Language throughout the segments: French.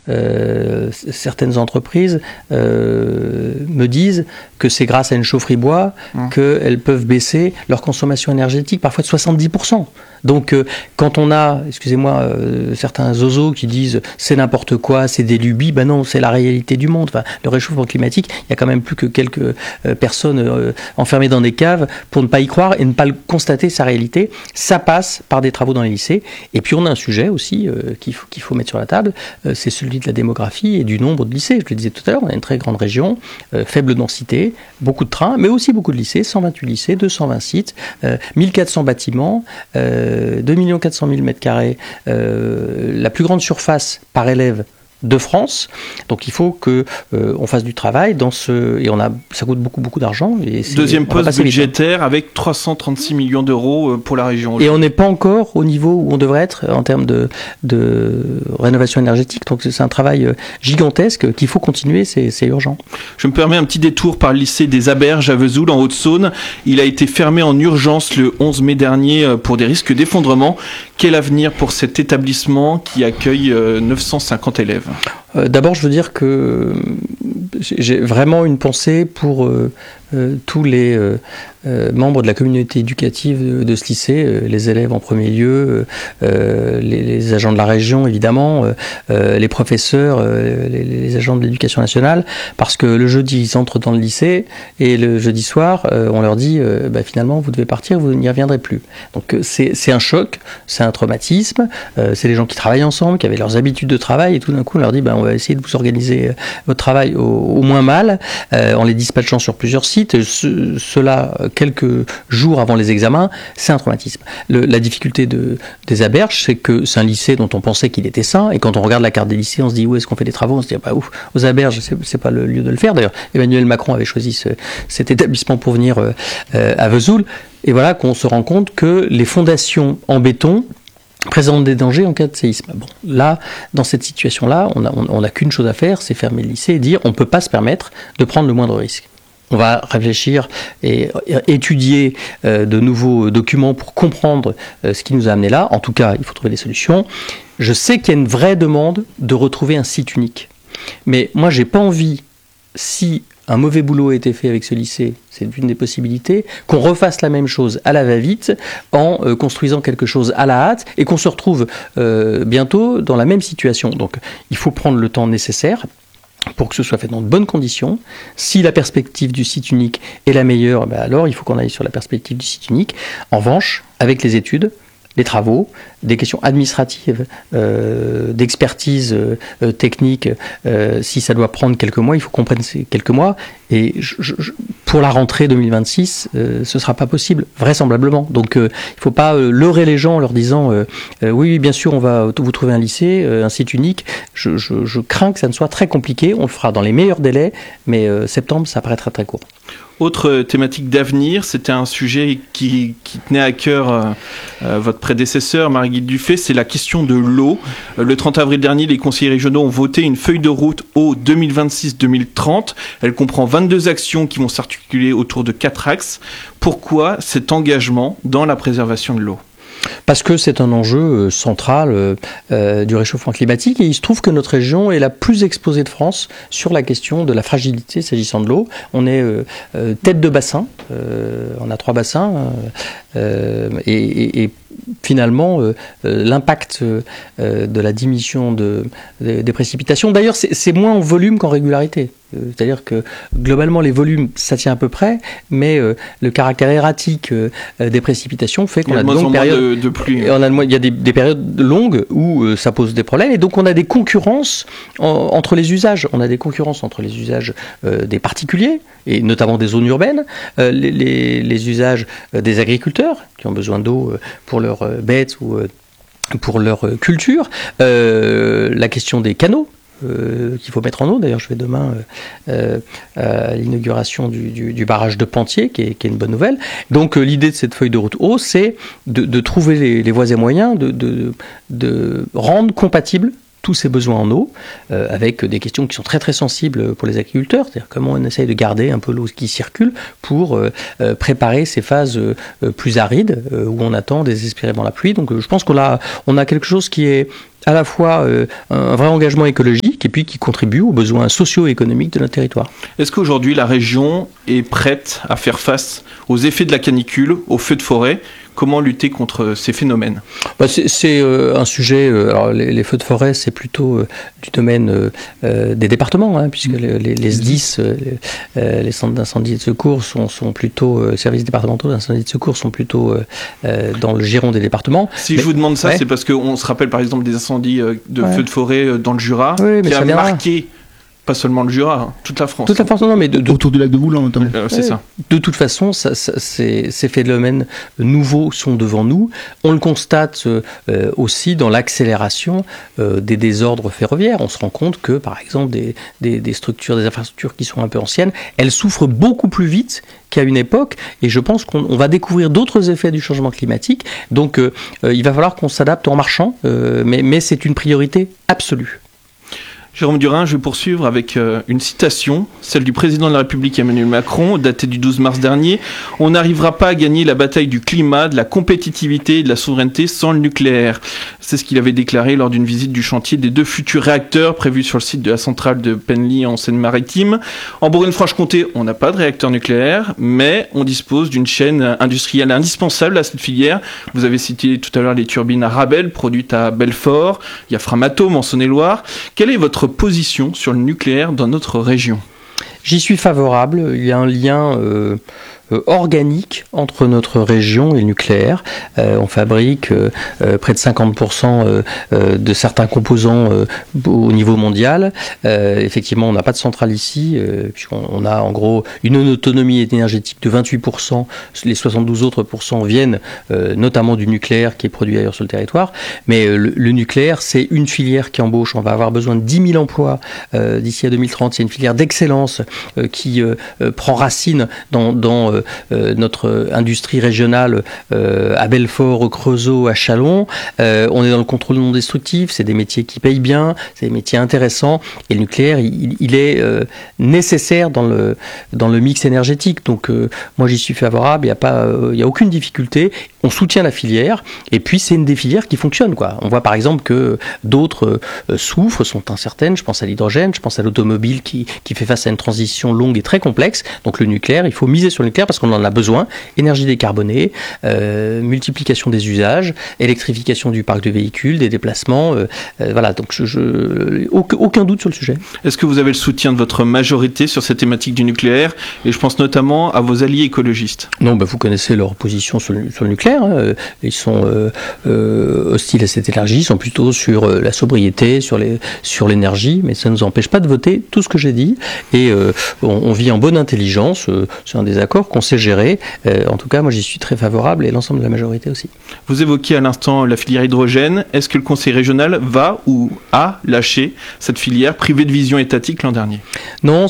certaines entreprises me disent que c'est grâce à une chaufferie bois qu'elles peuvent baisser leur consommation énergétique, parfois de 70%. Donc, quand on a, excusez-moi, certains zozos qui disent c'est n'importe quoi, c'est des lubies, ben non, c'est la réalité du monde. Enfin, le réchauffement climatique, il y a quand même plus que quelques personnes enfermées dans des caves pour ne pas y croire et ne pas le constater, sa réalité. Ça passe par des travaux dans les lycées. Et puis, on a un sujet aussi qu'il faut mettre sur la table, c'est celui de la démographie et du nombre de lycées. Je le disais tout à l'heure, on a une très grande région, faible densité, beaucoup de trains, mais aussi beaucoup de lycées, 128 lycées, 220 sites, 1400 bâtiments, 2 400 000 m², la plus grande surface par élève de France. Donc il faut que on fasse du travail dans ce et ça coûte beaucoup d'argent. Et deuxième poste budgétaire avec 336 millions d'euros pour la région. Et on n'est pas encore au niveau où on devrait être en termes de rénovation énergétique. Donc c'est un travail gigantesque qu'il faut continuer. C'est urgent. Je me permets un petit détour par le lycée des Aberges à Vesoul en Haute-Saône. Il a été fermé en urgence le 11 mai dernier pour des risques d'effondrement. Quel avenir pour cet établissement qui accueille 950 élèves ? D'abord, je veux dire que j'ai vraiment une pensée pour tous les membres de la communauté éducative de ce lycée, les élèves en premier lieu, les agents de la région évidemment, les professeurs, les agents de l'éducation nationale, parce que le jeudi ils entrent dans le lycée et le jeudi soir on leur dit finalement vous devez partir, vous n'y reviendrez plus. Donc c'est un choc, c'est un traumatisme, c'est des gens qui travaillent ensemble, qui avaient leurs habitudes de travail et tout d'un coup on leur dit on va essayer de vous organiser votre travail au moins mal, en les dispatchant sur plusieurs sites. Cela quelques jours avant les examens, c'est un traumatisme. La difficulté des Aberges, c'est que c'est un lycée dont on pensait qu'il était sain, et quand on regarde la carte des lycées, on se dit où est-ce qu'on fait des travaux, on se dit ouf, aux Aberges, c'est pas le lieu de le faire. D'ailleurs, Emmanuel Macron avait choisi cet établissement pour venir à Vesoul, et voilà qu'on se rend compte que les fondations en béton présentent des dangers en cas de séisme. Bon, là, dans cette situation-là, on n'a qu'une chose à faire, c'est fermer le lycée et dire on ne peut pas se permettre de prendre le moindre risque. On va réfléchir et étudier de nouveaux documents pour comprendre ce qui nous a amené là. En tout cas, il faut trouver des solutions. Je sais qu'il y a une vraie demande de retrouver un site unique. Mais moi, j'ai pas envie, si un mauvais boulot a été fait avec ce lycée, c'est une des possibilités, qu'on refasse la même chose à la va-vite en construisant quelque chose à la hâte et qu'on se retrouve bientôt dans la même situation. Donc, il faut prendre le temps nécessaire pour que ce soit fait dans de bonnes conditions. Si la perspective du site unique est la meilleure, alors il faut qu'on aille sur la perspective du site unique. En revanche, avec les études, les travaux, des questions administratives, d'expertise technique, si ça doit prendre quelques mois, il faut qu'on prenne ces quelques mois. Et pour la rentrée 2026, ce ne sera pas possible, vraisemblablement. Donc il ne faut pas leurrer les gens en leur disant oui, bien sûr, on va vous trouver un lycée, un site unique. Je crains que ça ne soit très compliqué. On le fera dans les meilleurs délais, mais septembre, ça paraîtra très court. Autre thématique d'avenir, c'était un sujet qui tenait à cœur votre prédécesseur, Marie-Guilde Dufay, c'est la question de l'eau. Le 30 avril dernier, les conseillers régionaux ont voté une feuille de route eau 2026-2030. Elle comprend 22 actions qui vont s'articuler autour de 4 axes. Pourquoi cet engagement dans la préservation de l'eau ? Parce que c'est un enjeu central du réchauffement climatique et il se trouve que notre région est la plus exposée de France sur la question de la fragilité s'agissant de l'eau. On est tête de bassin, on a 3 bassins et finalement l'impact de la diminution des précipitations, d'ailleurs c'est moins en volume qu'en régularité. C'est-à-dire que globalement les volumes ça tient à peu près, mais le caractère erratique des précipitations fait qu'on a de longues périodes de pluie. Il y a des périodes longues où ça pose des problèmes et donc on a des concurrences entre les usages. On a des concurrences entre les usages des particuliers et notamment des zones urbaines, les usages des agriculteurs qui ont besoin d'eau pour leurs bêtes ou pour leur culture, la question des canaux qu'il faut mettre en eau. D'ailleurs, je vais demain à l'inauguration du barrage de Pentier, qui est une bonne nouvelle. Donc, l'idée de cette feuille de route eau, c'est de trouver les voies et moyens de rendre compatible tous ces besoins en eau, avec des questions qui sont très très sensibles pour les agriculteurs, c'est-à-dire comment on essaye de garder un peu l'eau qui circule pour préparer ces phases plus arides, où on attend désespérément la pluie. Donc je pense qu'on a quelque chose qui est à la fois un vrai engagement écologique et puis qui contribue aux besoins socio-économiques de notre territoire. Est-ce qu'aujourd'hui la région est prête à faire face aux effets de la canicule, aux feux de forêt ? Comment lutter contre ces phénomènes ? C'est un sujet. Alors les feux de forêt, c'est plutôt du domaine des départements, hein, puisque les SDIS, les centres d'incendie et de secours, sont plutôt services départementaux d'incendie et de secours sont plutôt dans le giron des départements. Si je vous demande ça, c'est parce qu'on se rappelle par exemple des incendies de feux de forêt dans le Jura, qui a marqué. Pas seulement le Jura, toute la France. Toute la France, non, mais autour du lac de Boulan, notamment. C'est ça. De toute façon, ces phénomènes nouveaux sont devant nous. On le constate aussi dans l'accélération des désordres ferroviaires. On se rend compte que, par exemple, des structures, des infrastructures qui sont un peu anciennes, elles souffrent beaucoup plus vite qu'à une époque, et je pense qu'on va découvrir d'autres effets du changement climatique. Donc, il va falloir qu'on s'adapte en marchant, mais c'est une priorité absolue. Jérôme Durin, je vais poursuivre avec une citation, celle du président de la République Emmanuel Macron, datée du 12 mars dernier. « On n'arrivera pas à gagner la bataille du climat, de la compétitivité et de la souveraineté sans le nucléaire ». C'est ce qu'il avait déclaré lors d'une visite du chantier des 2 futurs réacteurs prévus sur le site de la centrale de Penly en Seine-Maritime. En Bourgogne-Franche-Comté, on n'a pas de réacteur nucléaire, mais on dispose d'une chaîne industrielle indispensable à cette filière. Vous avez cité tout à l'heure les turbines Arabelle, produites à Belfort. Il y a Framatome en Saône-et-Loire. Quelle est votre position sur le nucléaire dans notre région ? J'y suis favorable. Il y a un lien organique entre notre région et le nucléaire. On fabrique près de 50% de certains composants au niveau mondial. Effectivement, on n'a pas de centrale ici, puisqu'on a en gros une autonomie énergétique de 28%. Les 72 autres pourcents viennent notamment du nucléaire qui est produit ailleurs sur le territoire. Mais le nucléaire, c'est une filière qui embauche. On va avoir besoin de 10 000 emplois d'ici à 2030. C'est une filière d'excellence qui prend racine dans notre industrie régionale à Belfort, au Creusot, à Châlons. On est dans le contrôle non destructif, c'est des métiers qui payent bien, c'est des métiers intéressants, et le nucléaire, il est nécessaire dans le mix énergétique. Donc moi j'y suis favorable, il n'y a aucune difficulté, on soutient la filière, et puis c'est une des filières qui fonctionne, quoi. On voit par exemple que d'autres souffrent, sont incertaines, je pense à l'hydrogène, je pense à l'automobile qui fait face à une transition longue et très complexe. Donc le nucléaire, il faut miser sur le nucléaire parce qu'on en a besoin. Énergie décarbonée, multiplication des usages, électrification du parc de véhicules, des déplacements. Voilà, donc aucun doute sur le sujet. Est-ce que vous avez le soutien de votre majorité sur cette thématique du nucléaire ? Et je pense notamment à vos alliés écologistes. Non, vous connaissez leur position sur le nucléaire. Hein. Ils sont hostiles à cette énergie, ils sont plutôt sur la sobriété, sur l'énergie, mais ça ne nous empêche pas de voter tout ce que j'ai dit. Et on vit en bonne intelligence. C'est un désaccord qu'on sait gérer. En tout cas, moi j'y suis très favorable et l'ensemble de la majorité aussi. Vous évoquiez à l'instant la filière hydrogène. Est-ce que le Conseil régional va ou a lâché cette filière privée de vision étatique l'an dernier ? Non,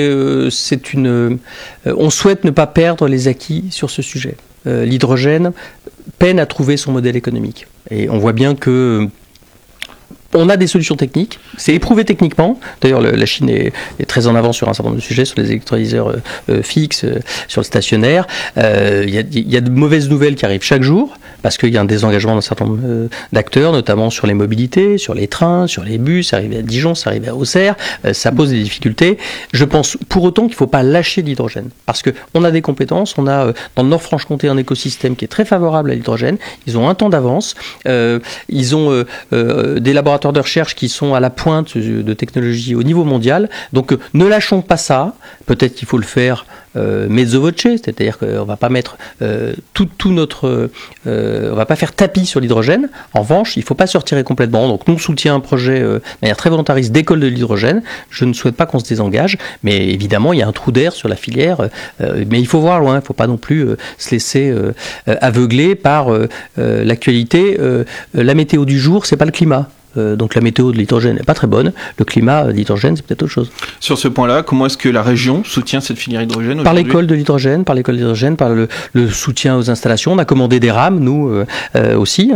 on souhaite ne pas perdre les acquis sur ce sujet. L'hydrogène peine à trouver son modèle économique. Et on voit bien que on a des solutions techniques, c'est éprouvé techniquement. D'ailleurs, la Chine est très en avant sur un certain nombre de sujets, sur les électrolyseurs fixes, sur le stationnaire. Il y a de mauvaises nouvelles qui arrivent chaque jour, parce qu'il y a un désengagement d'un certain nombre d'acteurs, notamment sur les mobilités, sur les trains, sur les bus. C'est arrivé à Dijon, c'est arrivé à Auxerre. Ça pose des difficultés. Je pense pour autant qu'il ne faut pas lâcher l'hydrogène, parce qu'on a des compétences. On a dans le Nord-Franche-Comté un écosystème qui est très favorable à l'hydrogène. Ils ont un temps d'avance. Ils ont des laboratoires de recherche qui sont à la pointe de technologie au niveau mondial. Donc ne lâchons pas ça. Peut-être qu'il faut le faire mezzo voce, c'est-à-dire qu'on va pas mettre tout notre, on va pas faire tapis sur l'hydrogène. En revanche, il faut pas se retirer complètement. Donc nous on soutient un projet de manière très volontariste d'école de l'hydrogène. Je ne souhaite pas qu'on se désengage, mais évidemment il y a un trou d'air sur la filière. Mais il faut voir loin. Il faut pas non plus se laisser aveugler par l'actualité. La météo du jour, c'est pas le climat. donc la météo de l'hydrogène n'est pas très bonne, le climat de l'hydrogène, c'est peut-être autre chose. Sur ce point-là, comment est-ce que la région soutient cette filière hydrogène Par l'école de l'hydrogène, par le soutien aux installations. On a commandé des rames, nous aussi,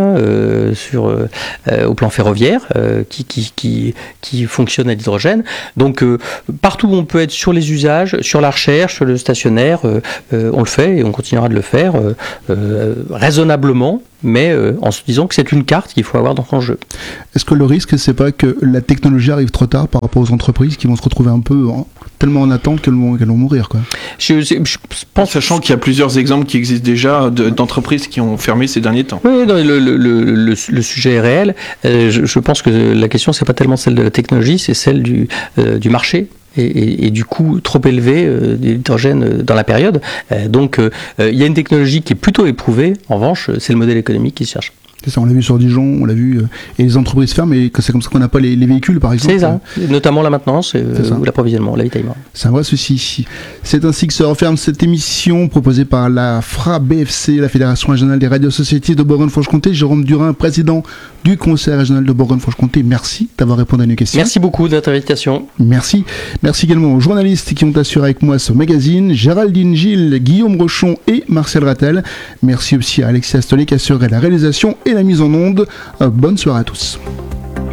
au plan ferroviaire, qui fonctionnent à l'hydrogène. Donc partout où on peut être sur les usages, sur la recherche, sur le stationnaire, on le fait et on continuera de le faire raisonnablement, mais en se disant que c'est une carte qu'il faut avoir dans son jeu. Est-ce que le risque, c'est pas que la technologie arrive trop tard par rapport aux entreprises qui vont se retrouver un peu tellement en attente qu'elles vont mourir, quoi? Je pense, sachant qu'il y a plusieurs exemples qui existent déjà d'entreprises qui ont fermé ces derniers temps. Oui, non, le sujet est réel. Je pense que la question, c'est pas tellement celle de la technologie, c'est celle du marché. Et du coût trop élevé de l'hydrogène dans la période. Donc il y a une technologie qui est plutôt éprouvée. En revanche, c'est le modèle économique qui se cherche. C'est ça, on l'a vu sur Dijon, on l'a vu, et les entreprises ferment, et que c'est comme ça qu'on n'a pas les véhicules, par exemple. C'est ça, notamment la maintenance ou l'approvisionnement, l'avitaillement. C'est un vrai souci. C'est ainsi que se referme cette émission proposée par la FRA BFC, la Fédération régionale des radios associatives de Bourgogne-Franche-Comté. Jérôme Durin, président du Conseil régional de Bourgogne-Franche-Comté. Merci d'avoir répondu à nos questions. Merci beaucoup de votre invitation. Merci. Merci également aux journalistes qui ont assuré avec moi ce magazine, Géraldine Gilles, Guillaume Rochon et Marcel Rattel. Merci aussi à Alexis Astolet qui assurerait la réalisation et la mise en onde. Bonne soirée à tous.